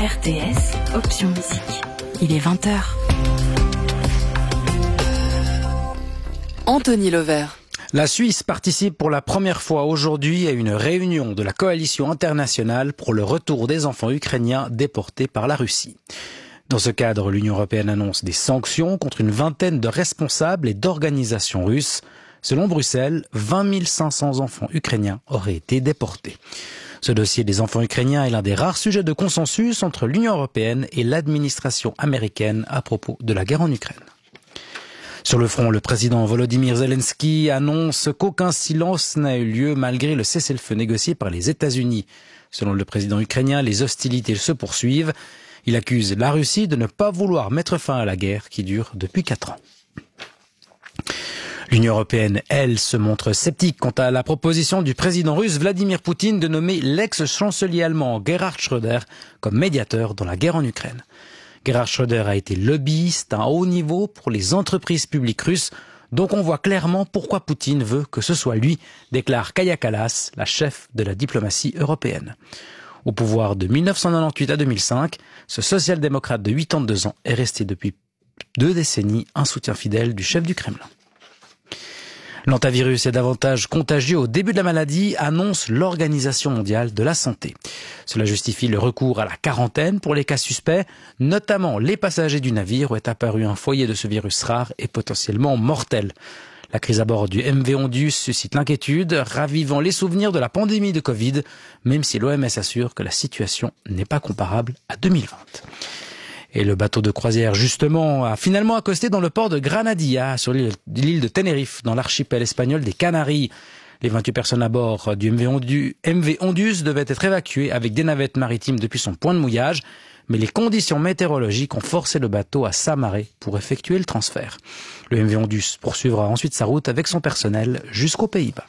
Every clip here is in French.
RTS, option musique. Il est 20h. Anthony Levert. La Suisse participe pour la première fois aujourd'hui à une réunion de la coalition internationale pour le retour des enfants ukrainiens déportés par la Russie. Dans ce cadre, l'Union européenne annonce des sanctions contre une vingtaine de responsables et d'organisations russes. Selon Bruxelles, 20 500 enfants ukrainiens auraient été déportés. Ce dossier des enfants ukrainiens est l'un des rares sujets de consensus entre l'Union européenne et l'administration américaine à propos de la guerre en Ukraine. Sur le front, le président Volodymyr Zelensky annonce qu'aucun silence n'a eu lieu malgré le cessez-le-feu négocié par les États-Unis. Selon le président ukrainien, les hostilités se poursuivent. Il accuse la Russie de ne pas vouloir mettre fin à la guerre qui dure depuis 4 ans. L'Union européenne, elle, se montre sceptique quant à la proposition du président russe Vladimir Poutine de nommer l'ex-chancelier allemand Gerhard Schröder comme médiateur dans la guerre en Ukraine. Gerhard Schröder a été lobbyiste à haut niveau pour les entreprises publiques russes, donc on voit clairement pourquoi Poutine veut que ce soit lui, déclare Kaja Kallas, la chef de la diplomatie européenne. Au pouvoir de 1998 à 2005, ce social-démocrate de 82 ans est resté depuis 2 décennies un soutien fidèle du chef du Kremlin. L'hantavirus est davantage contagieux au début de la maladie, annonce l'Organisation mondiale de la santé. Cela justifie le recours à la quarantaine pour les cas suspects, notamment les passagers du navire où est apparu un foyer de ce virus rare et potentiellement mortel. La crise à bord du MV Ondius suscite l'inquiétude, ravivant les souvenirs de la pandémie de Covid, même si l'OMS assure que la situation n'est pas comparable à 2020. Et le bateau de croisière, justement, a finalement accosté dans le port de Granadilla, sur l'île de Tenerife, dans l'archipel espagnol des Canaries. Les 28 personnes à bord du MV Ondius devaient être évacuées avec des navettes maritimes depuis son point de mouillage, mais les conditions météorologiques ont forcé le bateau à s'amarrer pour effectuer le transfert. Le MV Ondius poursuivra ensuite sa route avec son personnel jusqu'aux Pays-Bas.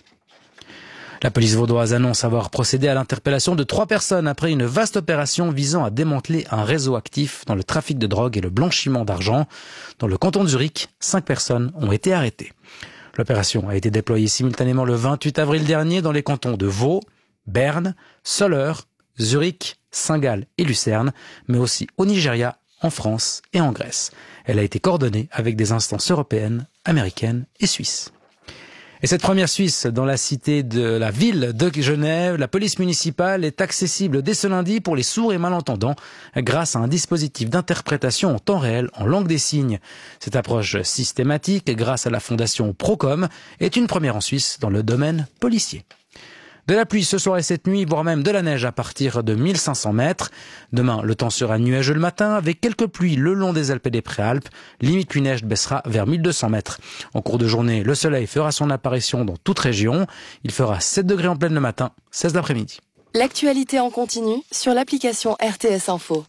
La police vaudoise annonce avoir procédé à l'interpellation de 3 personnes après une vaste opération visant à démanteler un réseau actif dans le trafic de drogue et le blanchiment d'argent. Dans le canton de Zurich, 5 personnes ont été arrêtées. L'opération a été déployée simultanément le 28 avril dernier dans les cantons de Vaud, Berne, Soleure, Zurich, Saint-Gall et Lucerne, mais aussi au Nigeria, en France et en Grèce. Elle a été coordonnée avec des instances européennes, américaines et suisses. Et cette première Suisse dans la cité de la ville de Genève, la police municipale est accessible dès ce lundi pour les sourds et malentendants grâce à un dispositif d'interprétation en temps réel en langue des signes. Cette approche systématique, grâce à la fondation Procom, est une première en Suisse dans le domaine policier. De la pluie ce soir et cette nuit, voire même de la neige à partir de 1500 mètres. Demain, le temps sera nuageux le matin avec quelques pluies le long des Alpes et des Préalpes. Limite pluie neige baissera vers 1200 mètres. En cours de journée, le soleil fera son apparition dans toute région. Il fera 7 degrés en pleine le matin, 16 l'après-midi. L'actualité en continu sur l'application RTS Info.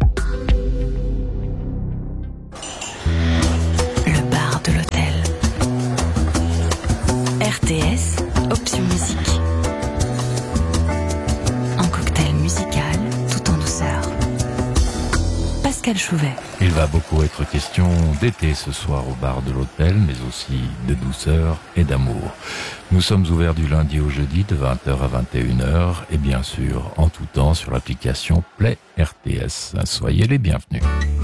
Le bar de l'hôtel. RTS, option musique. Musical, tout en douceur. Pascal Chouvet. Il va beaucoup être question d'été ce soir au bar de l'hôtel, mais aussi de douceur et d'amour. Nous sommes ouverts du lundi au jeudi de 20h à 21h et bien sûr en tout temps sur l'application Play RTS. Soyez les bienvenus.